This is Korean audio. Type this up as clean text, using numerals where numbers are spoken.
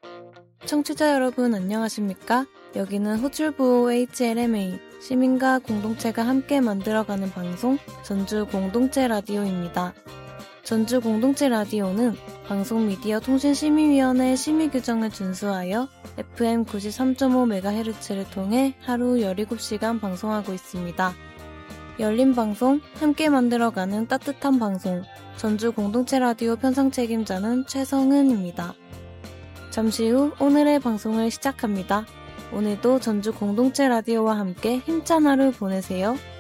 청취자 여러분 안녕하십니까? 여기는 호출부 HLMA 시민과 공동체가 함께 만들어가는 방송 전주 공동체 라디오입니다. 전주 공동체 라디오는 방송미디어통신심의위원회 심의규정을 준수하여 FM 93.5MHz를 통해 하루 17시간 방송하고 있습니다. 열린 방송, 함께 만들어가는 따뜻한 방송, 전주 공동체 라디오 편성 책임자는 최성은입니다. 잠시 후 오늘의 방송을 시작합니다. 오늘도 전주 공동체 라디오와 함께 힘찬 하루 보내세요.